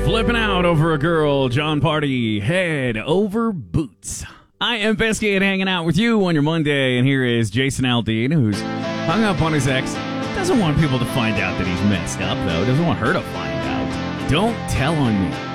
Flipping out over a girl, John Party, head over boots. I am Biscuit hanging out with you on your Monday, and here is Jason Aldean, who's hung up on his ex. Doesn't want people to find out that he's messed up, though. Doesn't want her to find out. Don't tell on me.